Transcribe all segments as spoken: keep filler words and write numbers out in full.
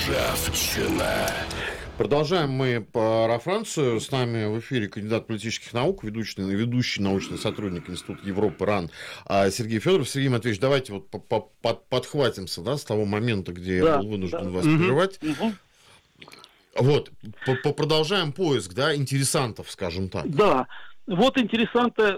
Ржавчина. Продолжаем мы про Францию. С нами в эфире кандидат политических наук, ведущий, ведущий научный сотрудник Института Европы РАН Сергей Федоров. Сергей Матвеевич, давайте вот подхватимся, да, с того момента, где да, я был вынужден да. вас угу. прерывать. Угу. Вот, продолжаем поиск, да, интересантов, скажем так. Да. Вот интересанты,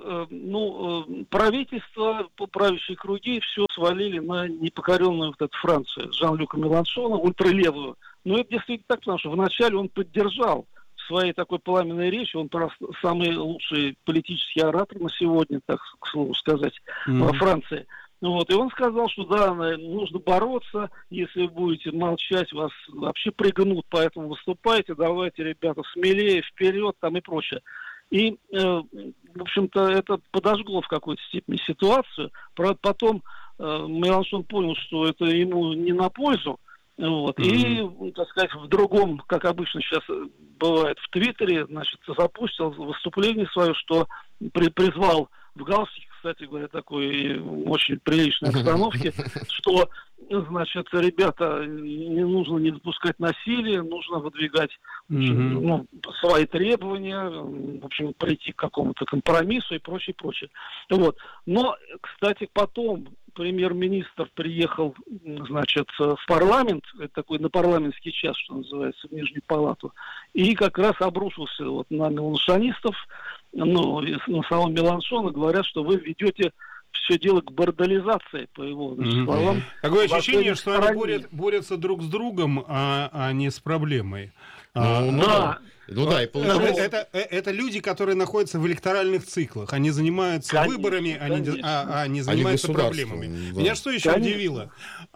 ну, правительство, правящие круги все свалили на непокоренную вот эту Францию, Жан-Люка Меланшона, ультралевую. Но это действительно так, потому что вначале он поддержал в своей такой пламенной речи, он просто самый лучший политический оратор на сегодня, так к слову сказать, mm-hmm. во Франции. Вот, и он сказал, что да, нужно бороться, если вы будете молчать, вас вообще пригнут, поэтому выступайте, давайте, ребята, смелее, вперед, там и прочее. И, э, в общем-то, это подожгло в какой-то степени ситуацию. Потом э, Меланшон понял, что это ему не на пользу. Вот. Mm-hmm. И, так сказать, в другом, как обычно сейчас бывает в Твиттере, значит, запустил выступление свое, что при, призвал в галстуке, кстати говоря, такой очень приличной обстановке, что, значит, ребята, не нужно не допускать насилия, нужно выдвигать mm-hmm. ну, свои требования, в общем, прийти к какому-то компромиссу и прочее, прочее. Вот. Но, кстати, потом премьер-министр приехал, значит, в парламент, это такой на парламентский час, что называется, в Нижнюю палату, и как раз обрушился вот на меланшонистов, ну, на самого Меланшона, говорят, что вы ведете все дело к бордализации, по его значит, словам. Mm-hmm. Такое ощущение, что они борят, борются друг с другом, а, а не с проблемой. Ну, ну, да. Ну, да, и получается... это, это, это люди, которые находятся в электоральных циклах. Они занимаются конечно, выборами, конечно. Они, а, а не занимаются они проблемами. Да. Меня что еще конечно. удивило?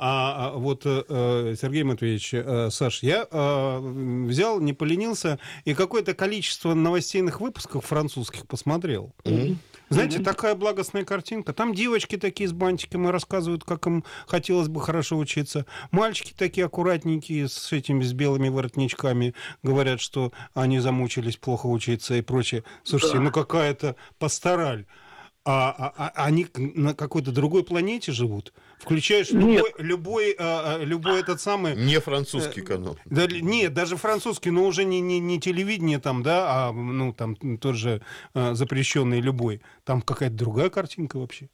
А, а, вот, э, Сергей Матвеевич, э, Саш, я э, взял, не поленился, и какое-то количество новостейных выпусков французских посмотрел. Mm-hmm. Знаете, mm-hmm. такая благостная картинка. Там девочки такие с бантиками рассказывают, как им хотелось бы хорошо учиться. Мальчики такие аккуратненькие, с этими, с белыми воротничками, говорят, что они замучились плохо учиться и прочее. Слушайте, да. ну какая-то пастораль. А, а, а они на какой-то другой планете живут? Включаешь любой, любой, а, любой этот самый... Не французский канал. Да, нет, даже французский, но уже не, не, не телевидение там, да, а ну, там тоже а, запрещенный любой. Там какая-то другая картинка вообще.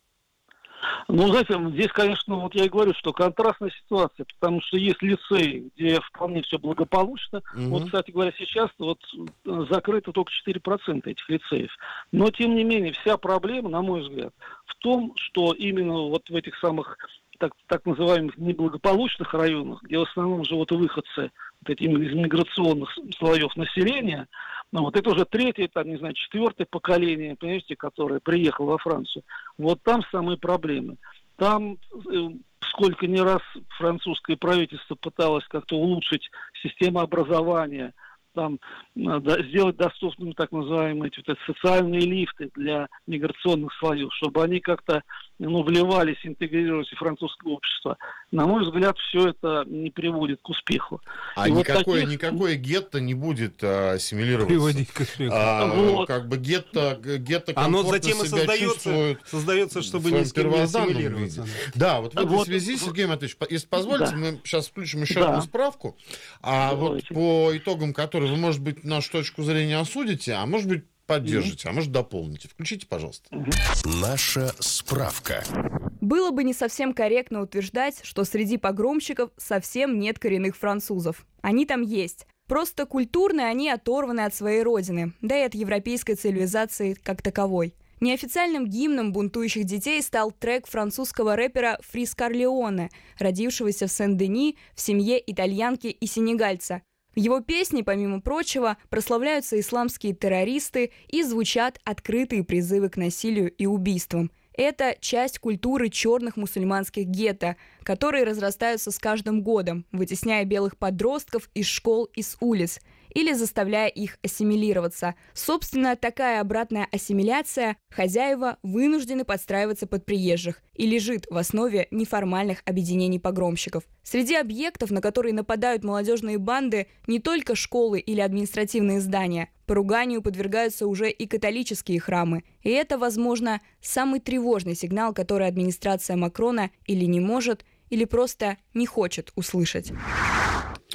Ну, знаете, здесь, конечно, вот я и говорю, что контрастная ситуация, потому что есть лицеи, где вполне все благополучно. Mm-hmm. Вот, кстати говоря, сейчас вот закрыто только четыре процента этих лицеев. Но, тем не менее, вся проблема, на мой взгляд, в том, что именно вот в этих самых так, так называемых неблагополучных районах, где в основном живут выходцы вот этих из миграционных слоев населения, ну, вот это уже третье, там, не знаю, четвертое поколение, понимаете, которое приехало во Францию. Вот там самые проблемы. Там э, сколько ни раз французское правительство пыталось как-то улучшить систему образования, там, да, сделать доступными так называемые эти, вот, социальные лифты для миграционных слоев, чтобы они как-то ну, вливались, интегрировались в французское общество. На мой взгляд, все это не приводит к успеху. А никакое, вот таких... никакое гетто не будет а, ассимилироваться. Приводить к успеху. А, вот. Как бы гетто, гетто комфортно оно затем и себя создается, чувствует создается, чтобы ни с кем не ассимилироваться. Да, вот в этой вот, связи, вот, Сергей Матвеевич, если позволите, да. мы сейчас включим еще да. одну справку. А Давайте. вот по итогам которой вы, может быть, нашу точку зрения осудите, а может быть, поддержите, mm-hmm. а может, дополните. Включите, пожалуйста. Mm-hmm. Наша справка. Было бы не совсем корректно утверждать, что среди погромщиков совсем нет коренных французов. Они там есть. Просто культурно они оторваны от своей родины, да и от европейской цивилизации как таковой. Неофициальным гимном бунтующих детей стал трек французского рэпера Фриз Корлеоне, родившегося в Сен-Дени в семье итальянки и сенегальца. В его песне, помимо прочего, прославляются исламские террористы и звучат открытые призывы к насилию и убийствам. Это часть культуры черных мусульманских гетто, которые разрастаются с каждым годом, вытесняя белых подростков из школ и с улиц, или заставляя их ассимилироваться. Собственно, такая обратная ассимиляция хозяева вынуждены подстраиваться под приезжих и лежит в основе неформальных объединений погромщиков. Среди объектов, на которые нападают молодежные банды, не только школы или административные здания. Поруганию подвергаются уже и католические храмы. И это, возможно, самый тревожный сигнал, который администрация Макрона или не может, или просто не хочет услышать.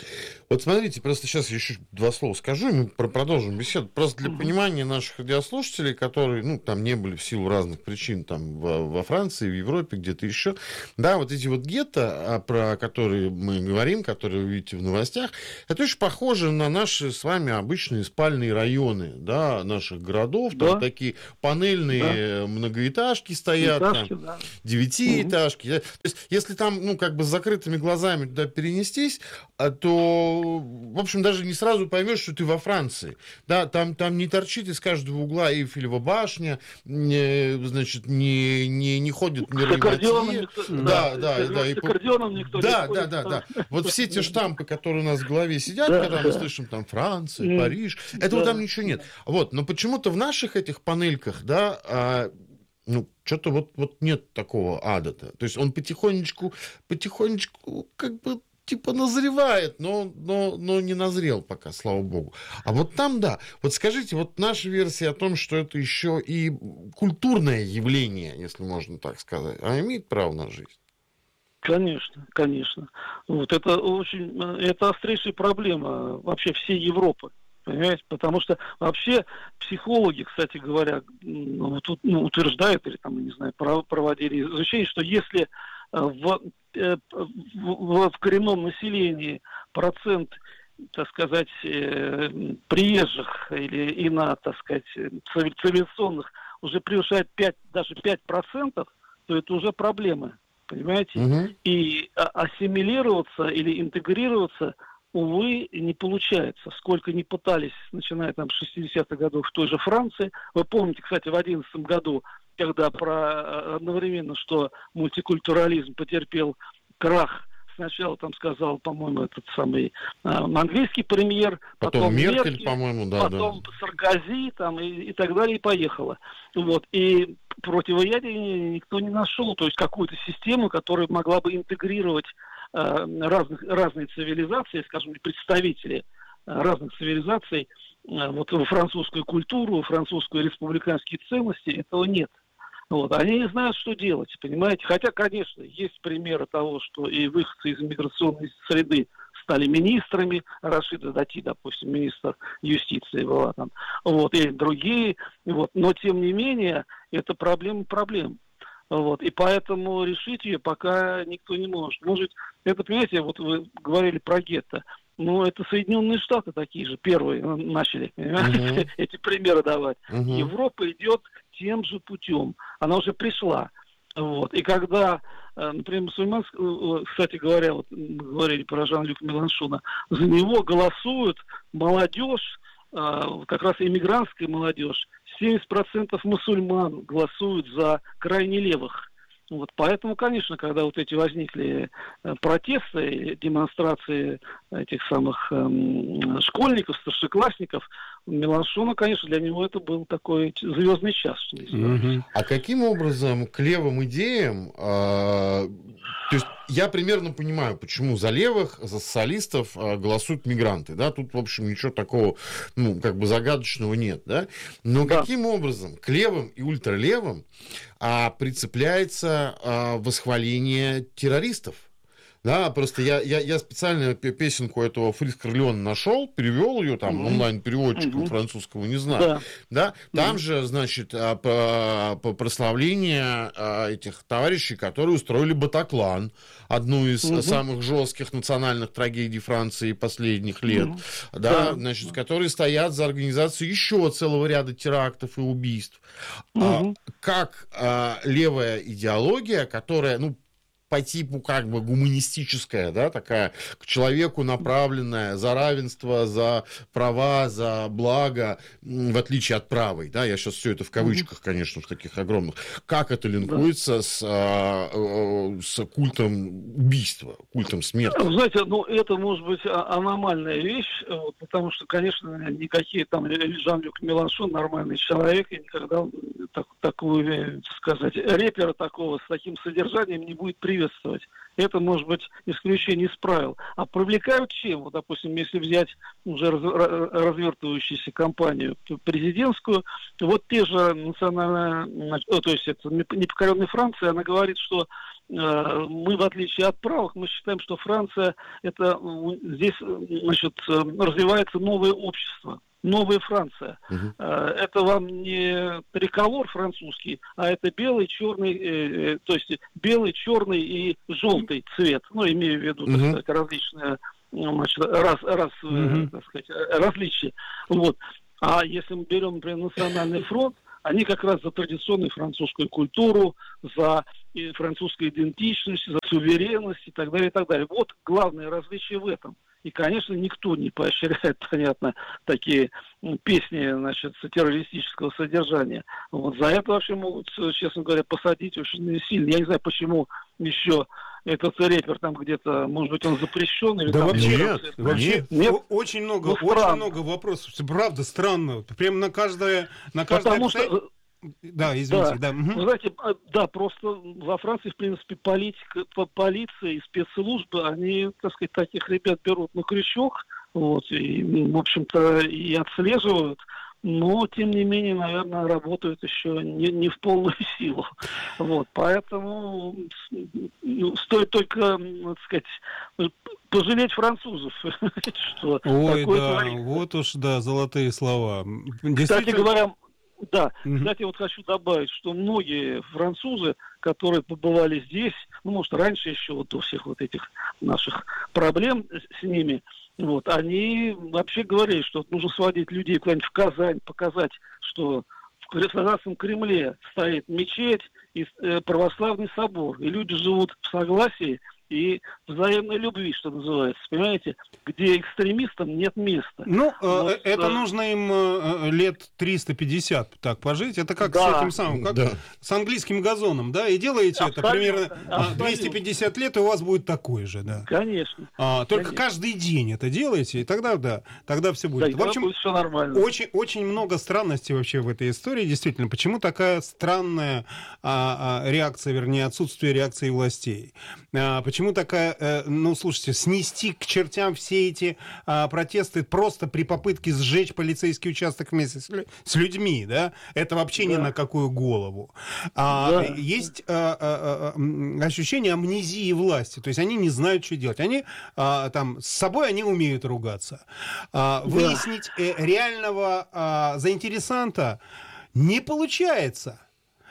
Вот смотрите, просто сейчас еще два слова скажу, и мы продолжим беседу. Просто для понимания наших радиослушателей, которые, ну, там не были в силу разных причин, там, во, во Франции, в Европе, где-то еще, да, вот эти вот гетто, про которые мы говорим, которые вы видите в новостях, это очень похоже на наши с вами обычные спальные районы, да, наших городов, да. Там такие панельные да. многоэтажки стоят, Этажки, там, да. девятиэтажки. Угу. То есть, если там, ну, как бы с закрытыми глазами туда перенестись, то, в общем, даже не сразу поймешь, что ты во Франции. Да, там, там не торчит из каждого угла Эйфелева башня, не, значит, не, не, не ходит мировые матье. Да, да, да. С аккордеоном никто не ходит. Да, да, да. Вот все те штампы, которые у нас в голове сидят, когда мы слышим там Франция, Париж, этого там ничего нет. Вот, но почему-то в наших этих панельках, да, ну, что-то вот, вот нет такого ада-то. То есть он потихонечку, потихонечку как бы типа назревает, но, но, но не назрел пока, слава богу. А вот там, да. Вот скажите, вот наша версия о том, что это еще и культурное явление, если можно так сказать, а имеет право на жизнь? Конечно, конечно. Вот это очень, это острейшая проблема вообще всей Европы. Понимаете? Потому что вообще психологи, кстати говоря, ну, тут, ну, утверждают, или там, не знаю, проводили изучение, что если в, в, в, в коренном населении процент, так сказать, приезжих или ино, так сказать, цивилизационных уже превышает пять, даже пять процентов, то это уже проблемы. Понимаете? Угу. И ассимилироваться или интегрироваться, увы, не получается. Сколько ни пытались, начиная там с шестидесятых годов в той же Франции. Вы помните, кстати, в одиннадцатом году, когда про одновременно, что мультикультурализм потерпел крах, сначала там сказал, по-моему, этот самый а, английский премьер, потом, потом Меркель, Меркель, по-моему, да, потом да. Саркози, там, и, и так далее, и поехало. Вот. И противоядия никто не нашел, то есть какую-то систему, которая могла бы интегрировать э, разных, разные цивилизации, скажем, представители э, разных цивилизаций, э, вот во французскую культуру, во французскую республиканские ценности, этого нет. Вот. Они не знают, что делать, понимаете? Хотя, конечно, есть примеры того, что и выходцы из иммиграционной среды стали министрами, Рашида Дати, допустим, министр юстиции была там, вот, и другие, вот. Но, тем не менее, это проблема проблем. Вот. И поэтому решить ее пока никто не может. Может, это, понимаете, вот вы говорили про гетто, ну, это Соединенные Штаты такие же, первые начали, понимаете, uh-huh. эти примеры давать. Uh-huh. Европа идет тем же путем. Она уже пришла. Вот. И когда, например, мусульманский, кстати говоря, вот мы говорили про Жан-Люка Меланшона, за него голосуют молодежь, как раз иммигрантская молодежь, семьдесят процентов мусульман голосуют за крайне левых. Вот, поэтому, конечно, когда вот эти возникли протесты, демонстрации этих самых эм, школьников, старшеклассников, Меланшона, конечно, для него это был такой звездный час. Что mm-hmm. А каким образом к левым идеям... Э, то есть я примерно понимаю, почему за левых, за социалистов э, голосуют мигранты. Да? Тут, в общем, ничего такого, ну, как бы загадочного нет. Да? Но да. Каким образом к левым и ультралевым а, прицепляется а, восхваление террористов? Да, просто я, я, я специально песенку этого Фриц Корлеона нашел, перевел ее там mm-hmm. онлайн-переводчиком mm-hmm. французского, не знаю. Да. Да? Там mm-hmm. же, значит, по, по прославление этих товарищей, которые устроили Батаклан, одну из mm-hmm. самых жестких национальных трагедий Франции последних лет, mm-hmm. да, mm-hmm. значит, которые стоят за организацией еще целого ряда терактов и убийств. Mm-hmm. А, как а, левая идеология, которая, ну, по типу как бы гуманистическая, да, такая к человеку направленная, за равенство, за права, за благо, в отличие от правой, да, я сейчас все это в кавычках, конечно, в таких огромных, как это линкуется да. с, а, с культом убийства, культом смерти? Знаете, ну, это может быть аномальная вещь, потому что, конечно, никакие там Жан-Люк Меланшон, нормальный человек, и никогда так, такую, так сказать, репера такого с таким содержанием не будет принят приветствовать. Это может быть исключение из правил. А привлекают чем? Вот, допустим, если взять уже раз, развертывающуюся кампанию президентскую, вот те же национальные, то есть это непокоренная Франция, она говорит, что э, мы, в отличие от правых, мы считаем, что Франция, это здесь, значит, развивается новое общество. Новая Франция. Uh-huh. Это вам не триколор французский, а это белый, черный, э, то есть белый, черный и желтый цвет. Ну, имею в виду, uh-huh. так сказать, различные, значит, раз, раз, uh-huh. так сказать, различия. Вот. А если мы берем, например, Национальный фронт, они как раз за традиционную французскую культуру, за французскую идентичность, за суверенность и так далее, и так далее. Вот главное различие в этом. И, конечно, никто не поощряет, понятно, такие песни, значит, террористического содержания. Вот за это вообще могут, честно говоря, посадить очень сильно. Я не знаю, почему еще этот рэпер там где-то, может быть, он запрещен? Или да там вообще нет, нет. Вообще нет. Очень много, ну, очень много вопросов. Правда, странно. Прям на каждое... На каждое Потому что... Да, извините, да. да. Вы знаете, да, просто во Франции, в принципе, политика, полиция и спецслужбы, они, так сказать, таких ребят берут на крючок, вот, и, в общем-то, и отслеживают, но, тем не менее, наверное, работают еще не, не в полную силу. Вот, поэтому стоит только, так сказать, пожалеть французов. Что ой, да, творится. Вот уж, да, золотые слова. Кстати говоря, да, mm-hmm. кстати, вот хочу добавить, что многие французы, которые побывали здесь, ну, может, раньше еще вот до всех вот этих наших проблем с ними, вот, они вообще говорили, что нужно сводить людей куда-нибудь в Казань, показать, что в Краснодарском Кремле стоит мечеть и православный собор, и люди живут в согласии и взаимной любви, что называется, понимаете, где экстремистам нет места. Ну, вот, это да. нужно им лет триста пятьдесят так пожить. Это как да. с этим самым, как да. с английским газоном, да, и делаете абсолютно, это примерно абсолютно. двести пятьдесят лет, и у вас будет такой же, да. Конечно. А, только Конечно. каждый день это делаете, и тогда, да, тогда все будет. Да, в общем, будет все нормально. Очень, очень много странностей вообще в этой истории, действительно. Почему такая странная а, а, реакция, вернее, отсутствие реакции властей? А, почему Почему такая, э, ну, слушайте, снести к чертям все эти э, протесты просто при попытке сжечь полицейский участок вместе с, с людьми, да? Это вообще да. ни на какую голову. А, да. Есть э, э, э, ощущение амнезии власти, то есть они не знают, что делать. Они э, там, с собой они умеют ругаться. А, да. Выяснить э, реального э, заинтересанта не получается.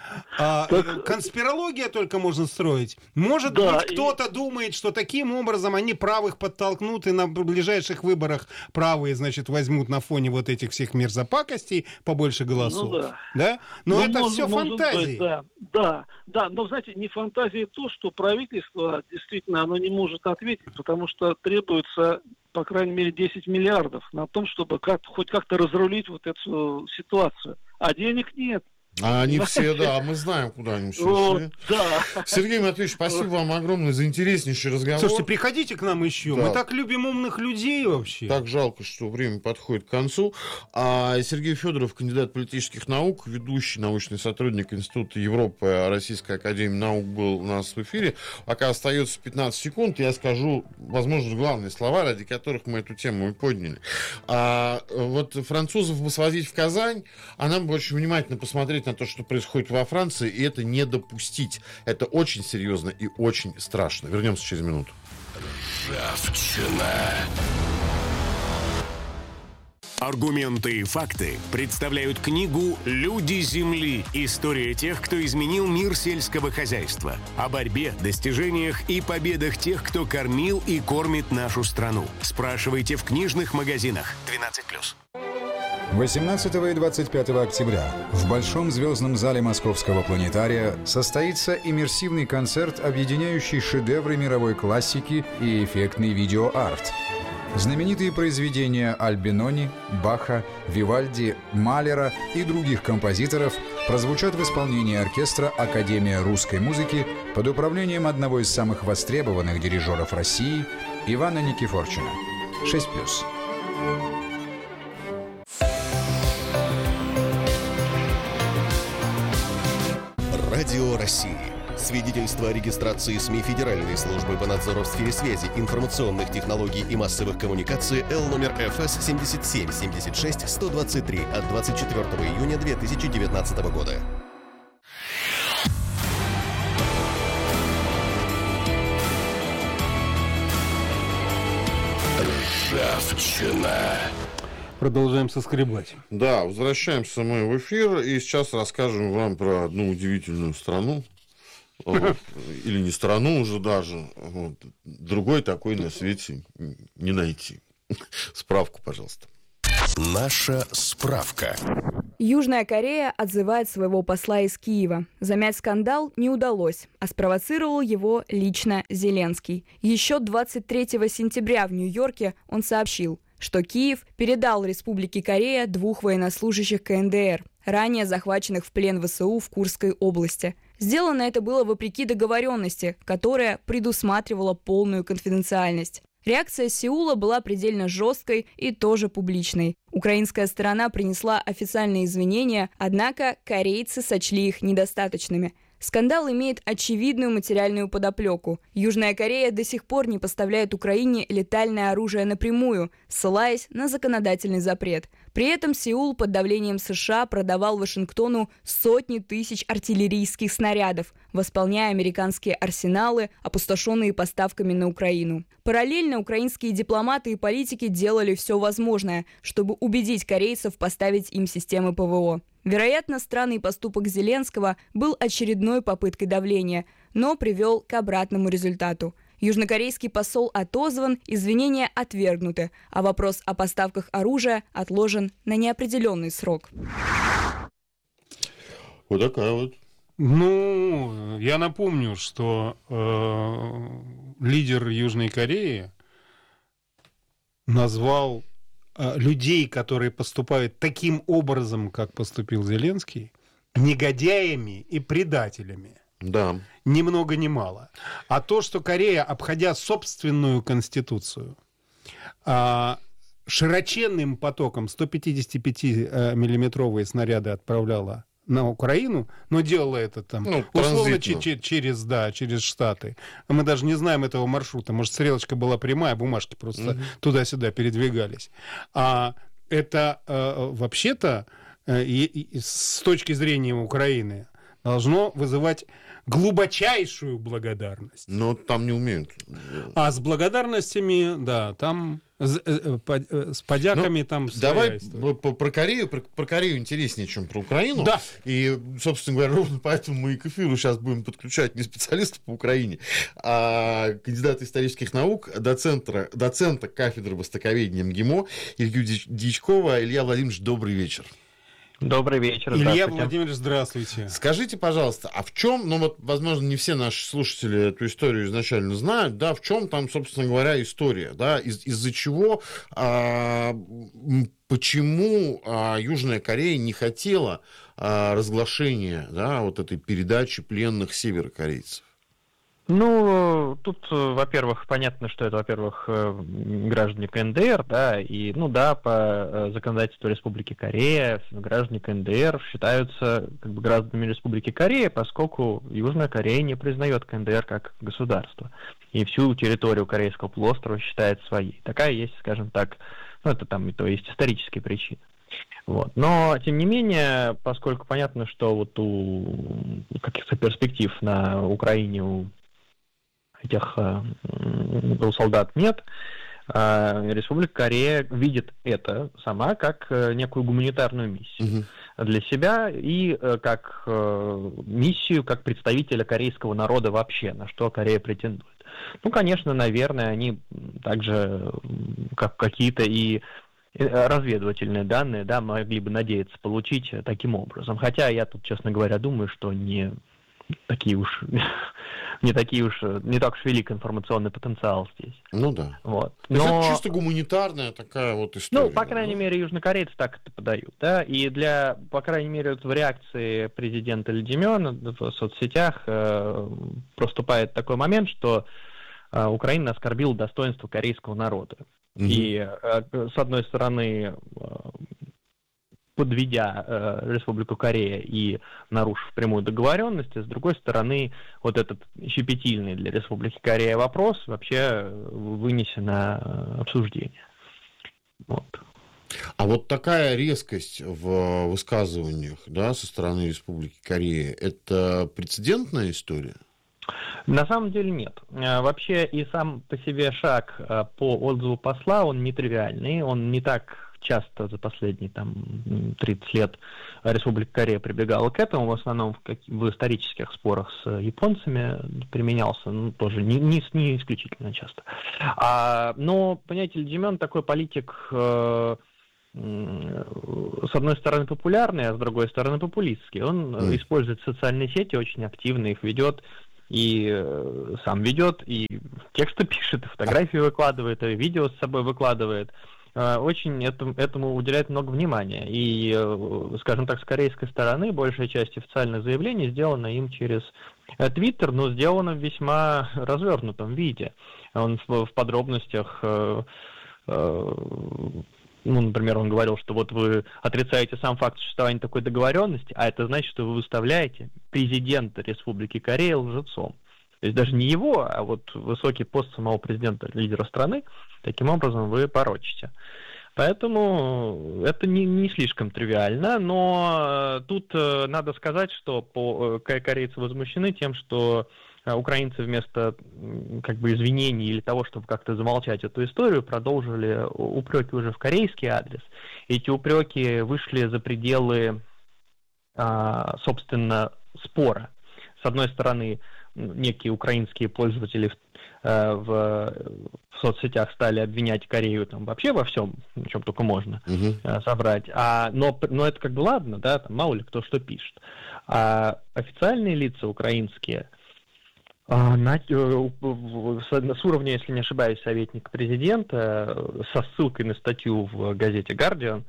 А, так... Конспирология только можно строить. Может да, быть, кто-то и... думает, что таким образом они правых подтолкнут и на ближайших выборах правые, значит, возьмут на фоне вот этих всех мерзопакостей побольше голосов. Ну, да. да? Но ну, это может, все фантазии. Быть, да. да, да, но, знаете, не фантазия то, что правительство действительно оно не может ответить, потому что требуется, по крайней мере, десять миллиардов на том, чтобы как, хоть как-то разрулить вот эту ситуацию. А денег нет. А они все, да, мы знаем, куда они все ушли. Да. Сергей Матвеевич, спасибо вам огромное за интереснейший разговор. Слушайте, приходите к нам еще. Да. Мы так любим умных людей вообще. Так жалко, что время подходит к концу. А Сергей Федоров, кандидат политических наук, ведущий научный сотрудник Института Европы Российской академии наук, был у нас в эфире. Пока остается пятнадцать секунд, я скажу, возможно, главные слова, ради которых мы эту тему и подняли. А, вот французов бы свозить в Казань, а нам бы очень внимательно посмотреть на то, что происходит во Франции, и это не допустить. Это очень серьезно и очень страшно. Вернемся через минуту. Ржавчина. Аргументы и факты представляют книгу «Люди Земли. История тех, кто изменил мир сельского хозяйства». О борьбе, достижениях и победах тех, кто кормил и кормит нашу страну. Спрашивайте в книжных магазинах. двенадцать плюс. восемнадцатого и двадцать пятого октября в Большом звездном зале Московского планетария состоится иммерсивный концерт, объединяющий шедевры мировой классики и эффектный видеоарт. Знаменитые произведения Альбинони, Баха, Вивальди, Малера и других композиторов прозвучат в исполнении оркестра «Академия русской музыки» под управлением одного из самых востребованных дирижеров России Ивана Никифорчина. шесть плюс. Радио России. Свидетельство о регистрации СМИ Федеральной службы по надзору в сфере связи, информационных технологий и массовых коммуникаций Л номер эф эс семь семь семь шесть сто двадцать три от двадцать четвёртого июня две тысячи девятнадцатого года. Ржавчина. Продолжаем соскребать. Да, возвращаемся мы в эфир, и сейчас расскажем вам про одну удивительную страну. Или не страну уже даже. Другой такой на свете не найти. Справку, пожалуйста. Наша справка. Южная Корея отзывает своего посла из Киева. Замять скандал не удалось, а спровоцировал его лично Зеленский. Еще двадцать третьего сентября в Нью-Йорке он сообщил, что Киев передал Республике Корея двух военнослужащих ка эн дэ эр, ранее захваченных в плен вэ эс у в Курской области. Сделано это было вопреки договоренности, которая предусматривала полную конфиденциальность. Реакция Сеула была предельно жесткой и тоже публичной. Украинская сторона принесла официальные извинения, однако корейцы сочли их недостаточными. Скандал имеет очевидную материальную подоплеку. Южная Корея до сих пор не поставляет Украине летальное оружие напрямую, ссылаясь на законодательный запрет. При этом Сеул под давлением США продавал Вашингтону сотни тысяч артиллерийских снарядов, восполняя американские арсеналы, опустошенные поставками на Украину. Параллельно украинские дипломаты и политики делали все возможное, чтобы убедить корейцев поставить им системы пэ вэ о. Вероятно, странный поступок Зеленского был очередной попыткой давления, но привел к обратному результату. Южнокорейский посол отозван, извинения отвергнуты, а вопрос о поставках оружия отложен на неопределенный срок. Вот такая вот. Ну, я напомню, что э, лидер Южной Кореи назвал людей, которые поступают таким образом, как поступил Зеленский, негодяями и предателями. Да. Ни много ни мало. А то, что Корея, обходя собственную конституцию, широченным потоком сто пятьдесят пять миллиметровые снаряды отправляла на Украину, но делала это там ну, условно ч- через, да, через Штаты. Мы даже не знаем этого маршрута. Может, стрелочка была прямая, бумажки просто угу. туда-сюда передвигались. А это э, вообще-то э, и, и, с точки зрения Украины должно вызывать глубочайшую благодарность. Но там не умеют. А с благодарностями, да, там с, с подяками ну, там... Давай про Корею, про, про Корею интереснее, чем про Украину. Да. И, собственно говоря, ровно поэтому мы и к эфиру сейчас будем подключать не специалистов по Украине, а кандидата исторических наук, доцента, доцента кафедры востоковедения МГИМО Илью Дьячкова. Илья Владимирович, добрый вечер. Добрый вечер. Илья Владимирович, здравствуйте. Скажите, пожалуйста, а в чем, ну вот, возможно, не все наши слушатели эту историю изначально знают, да, в чем там, собственно говоря, история, да, из- из-за чего, а, почему а, Южная Корея не хотела а, разглашения, да, вот этой передачи пленных северокорейцев? Ну, тут, во-первых, понятно, что это, во-первых, граждане ка эн дэ эр, да, и, ну да, по законодательству Республики Корея граждане ка эн дэ эр считаются как бы гражданами Республики Корея, поскольку Южная Корея не признает ка эн дэ эр как государство, и всю территорию Корейского полуострова считает своей. Такая есть, скажем так, ну это там, то есть исторические причины. Вот. Но, тем не менее, поскольку понятно, что вот у каких-то перспектив на Украине у этих у солдат нет, Республика Корея видит это сама как некую гуманитарную миссию угу. для себя и как миссию, как представителя корейского народа вообще, на что Корея претендует. Ну, конечно, наверное, они также, как какие-то и разведывательные данные, да, могли бы надеяться получить таким образом. Хотя я тут, честно говоря, думаю, что не такие уж не такие уж не так уж велик информационный потенциал здесь. Ну да. Вот. Но это чисто гуманитарная такая вот история. Ну, по крайней да? мере, южнокорейцы так это подают, да. И для, по крайней мере, вот в реакции президента Ли Чжэ Мёна в соцсетях э, проступает такой момент, что э, Украина оскорбила достоинство корейского народа. Угу. И э, с одной стороны, э, подведя э, Республику Корея и нарушив прямую договоренность, а с другой стороны, вот этот щепетильный для Республики Корея вопрос вообще вынесен на обсуждение. Вот. А вот такая резкость в высказываниях, да, со стороны Республики Корея, это прецедентная история? На самом деле нет. Вообще и сам по себе шаг по отзыву посла, он нетривиальный, он не так часто за последние там, тридцать лет Республика Корея прибегала к этому, в основном в, как, в исторических спорах с японцами применялся, ну, тоже не, не, не исключительно часто. А, но, понимаете, Ли Чжэ-мён такой политик, э, э, с одной стороны популярный, а с другой стороны популистский. Он mm. использует социальные сети, очень активно их ведет, и э, сам ведет, и тексты пишет, и фотографии выкладывает, и видео с собой выкладывает. Очень этому, этому уделяет много внимания. И, скажем так, с корейской стороны большая часть официальных заявлений сделана им через Твиттер, но сделана в весьма развернутом виде. Он в, в подробностях, э, э, ну, например, он говорил, что вот вы отрицаете сам факт существования такой договоренности, а это значит, что вы выставляете президента Республики Корея лжецом. То есть даже не его, а вот высокий пост самого президента, лидера страны, таким образом вы порочите. Поэтому это не, не слишком тривиально, но тут надо сказать, что по, корейцы возмущены тем, что украинцы вместо как бы извинений или того, чтобы как-то замолчать эту историю, продолжили упреки уже в корейский адрес. Эти упреки вышли за пределы, собственно, спора. С одной стороны, некие украинские пользователи э, в, в соцсетях стали обвинять Корею там, вообще во всем, в чем только можно uh-huh. э, собрать. А, но, но это как бы ладно, да, там, мало ли кто что пишет. А официальные лица украинские, э, на, э, с, с уровня, если не ошибаюсь, советника президента, э, со ссылкой на статью в газете «Гардиан»,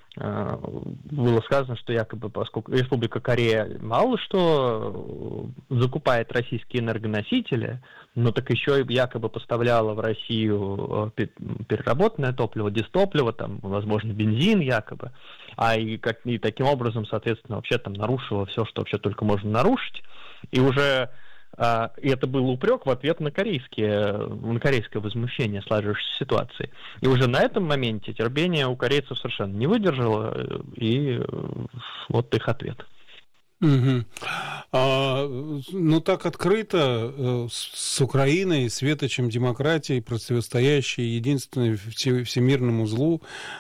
было сказано, что якобы, поскольку Республика Корея мало что закупает российские энергоносители, но так еще и якобы поставляла в Россию переработанное топливо, дистопливо, там, возможно, бензин якобы, а и, как, и таким образом, соответственно, вообще там нарушила все, что вообще только можно нарушить, и уже и это был упрек в ответ на, корейские, на корейское возмущение сложившейся ситуации. И уже на этом моменте терпение у корейцев совершенно не выдержало, и вот их ответ. Угу. А, ну, так открыто с Украиной, светочем демократии, противостоящей единственной всемирному злу,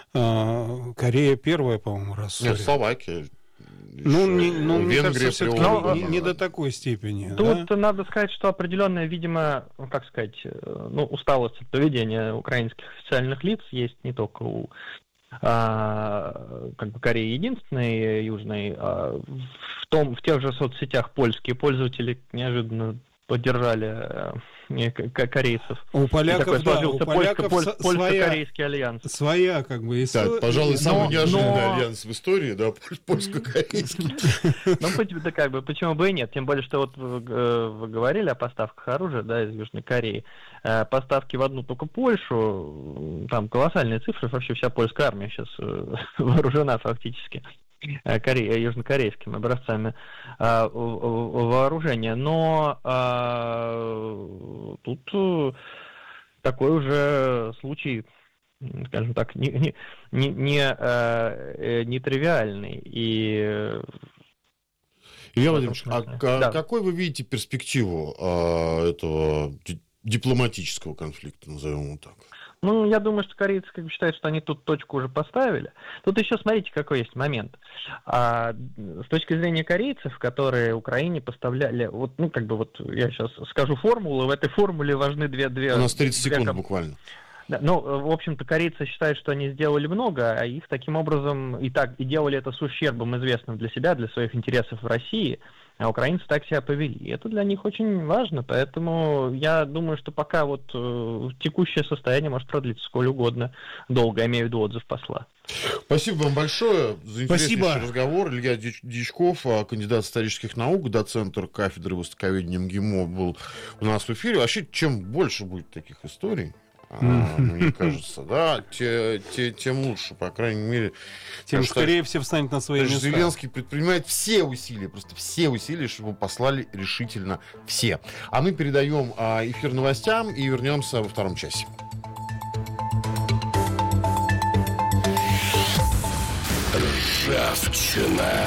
Корея первая, по-моему, раз. Нет, Словакия. Ну, не, ну мне Венгрия кажется, все-таки не, не до такой степени. Тут да? надо сказать, что определенная, видимо, как сказать, ну, усталость от поведения украинских официальных лиц есть не только у а, как бы Кореи единственной южной, а в, том, в тех же соцсетях польские пользователи неожиданно поддержали корейцев. У поляков, да, у поляков польско- польско-корейский альянс. Своя, как бы, история. Так, пожалуй, самый но, неожиданный но... альянс в истории, да, польско-корейский. Ну, да, как бы, почему бы и нет? Тем более, что вот вы, вы говорили о поставках оружия, да, из Южной Кореи. Поставки в одну только Польшу, там колоссальные цифры, вообще вся польская армия сейчас вооружена фактически Коре... южнокорейскими образцами а, вооружения. Но а, тут такой уже случай, скажем так, не, не, не, не, а, не тривиальный. И... Илья Владимирович, а да. какой вы видите перспективу а, этого дипломатического конфликта, назовем его так? Ну, я думаю, что корейцы как бы считают, что они тут точку уже поставили. Тут еще смотрите, какой есть момент. А, с точки зрения корейцев, которые Украине поставляли, вот, ну, как бы вот я сейчас скажу формулу, в этой формуле важны две... две У нас тридцать секунд две... буквально. Да, ну, в общем-то, корейцы считают, что они сделали много, а их таким образом и так и делали это с ущербом известным для себя, для своих интересов в России, а украинцы так себя повели. И это для них очень важно, поэтому я думаю, что пока вот э, текущее состояние может продлиться сколь угодно долго, я имею в виду отзыв посла. Спасибо вам большое за интереснейший Спасибо. разговор. Илья Дьячков, кандидат исторических наук, доцент кафедры востоковедения МГИМО, был у нас в эфире. Вообще, чем больше будет таких историй, Mm-hmm. Мне кажется, да, те, те, тем лучше, по крайней мере. Тем скорее все встанут на свои места. Зеленский предпринимает все усилия, просто все усилия, чтобы его послали решительно все. А мы передаем эфир новостям и вернемся во втором часе. Ржавчина.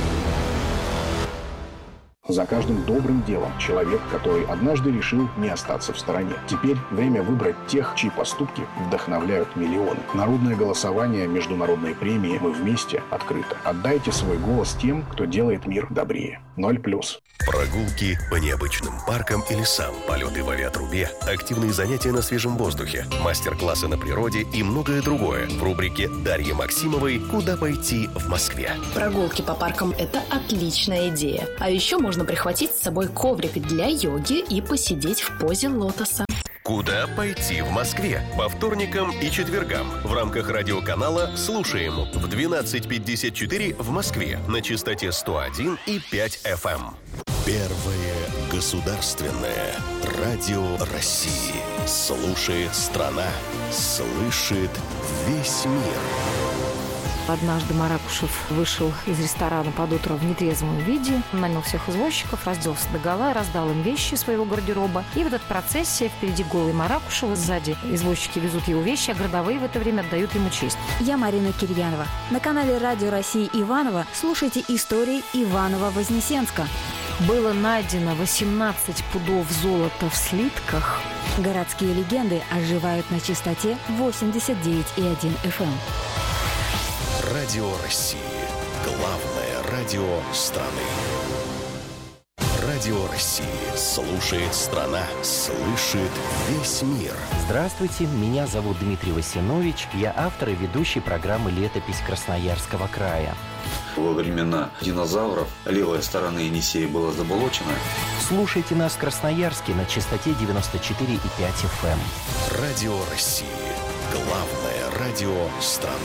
За каждым добрым делом человек, который однажды решил не остаться в стороне. Теперь время выбрать тех, чьи поступки вдохновляют миллионы. Народное голосование, международные премии «Мы вместе» открыто. Отдайте свой голос тем, кто делает мир добрее. Ноль плюс. Прогулки по необычным паркам и лесам, полеты в авиатрубе, активные занятия на свежем воздухе, мастер-классы на природе и многое другое в рубрике Дарьи Максимовой «Куда пойти в Москве». Прогулки по паркам – это отличная идея. А еще можно прихватить с собой коврик для йоги и посидеть в позе лотоса. «Куда пойти в Москве» по вторникам и четвергам в рамках радиоканала «Слушаем» в двенадцать пятьдесят четыре в Москве на частоте сто один и пять эф эм. Первое государственное радио России. Слушает страна, слышит весь мир. Однажды Маракушев вышел из ресторана под утро в нетрезвом виде, нанял всех извозчиков, разделся догола, раздал им вещи своего гардероба. И в этой процессии впереди голый Маракушева, сзади извозчики везут его вещи, а городовые в это время отдают ему честь. Я Марина Кирьянова. На канале Радио России Иваново слушайте истории Иваново-Вознесенска. Было найдено восемнадцать пудов золота в слитках. Городские легенды оживают на частоте восемьдесят девять и один эф эм. Радио России. Главное радио страны. Радио России. Слушает страна. Слышит весь мир. Здравствуйте, меня зовут Дмитрий Васинович. Я автор и ведущий программы «Летопись Красноярского края». Во времена динозавров левая сторона Енисея была заболочена. Слушайте нас в Красноярске на частоте девяносто четыре и пять эф эм. Радио России. Главное радио страны.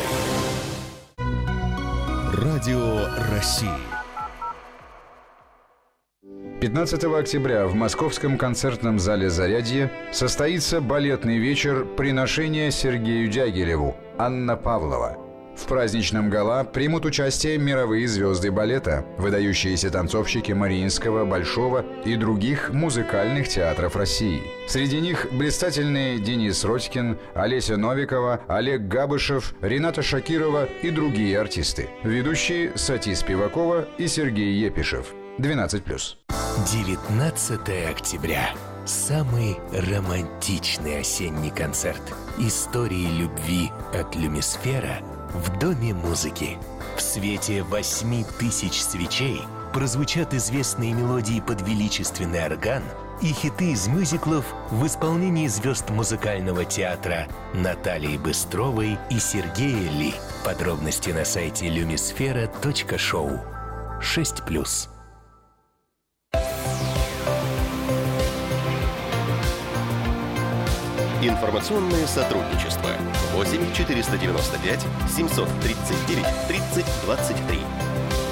Радио России. пятнадцатого октября в Московском концертном зале «Зарядье» состоится балетный вечер «Приношение Сергею Дягилеву» Анна Павлова. В праздничном гала примут участие мировые звезды балета, выдающиеся танцовщики Мариинского, Большого и других музыкальных театров России. Среди них блистательные Денис Родькин, Олеся Новикова, Олег Габышев, Рената Шакирова и другие артисты. Ведущие Сати Спивакова и Сергей Епишев. двенадцать плюс. девятнадцатого октября. Самый романтичный осенний концерт. Истории любви от Люмисфера в Доме музыки. В свете восьми тысяч свечей прозвучат известные мелодии под величественный орган и хиты из мюзиклов в исполнении звезд музыкального театра Натальи Быстровой и Сергея Ли. Подробности на сайте люмисфера точка шоу. шесть плюс. Информационное сотрудничество. восемь четыреста девяносто пять семьсот тридцать девять тридцать двадцать три.